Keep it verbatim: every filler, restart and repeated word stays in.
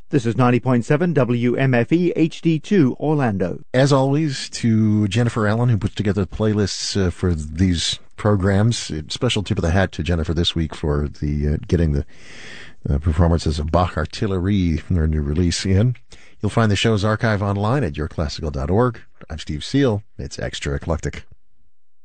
This is ninety point seven W M F E H D two Orlando. As always, to Jennifer Allen, who puts together the playlists uh, for these programs. Special tip of the hat to Jennifer this week for the uh, getting the uh, performances of Bach Artillerie, their new release, in. You'll find the show's archive online at your classical dot org. I'm Steve Seal. It's Extra Eclectic.